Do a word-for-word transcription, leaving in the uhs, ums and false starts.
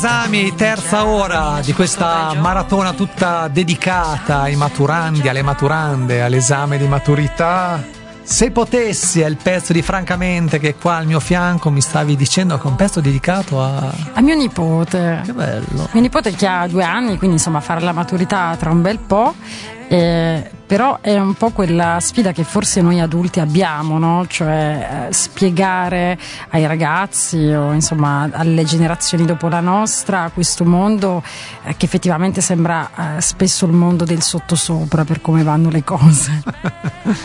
Esami, terza ora di questa maratona tutta dedicata ai maturandi, alle maturande, all'esame di maturità. Se potessi è il pezzo di Francamente che è qua al mio fianco. Mi stavi dicendo che è un pezzo dedicato a... a mio nipote. Che bello. Mio nipote che ha due anni, quindi insomma fare la maturità tra un bel po'. Eh, però è un po' quella sfida che forse noi adulti abbiamo, no? Cioè eh, spiegare ai ragazzi o insomma alle generazioni dopo la nostra questo mondo eh, che effettivamente sembra eh, spesso il mondo del sottosopra per come vanno le cose.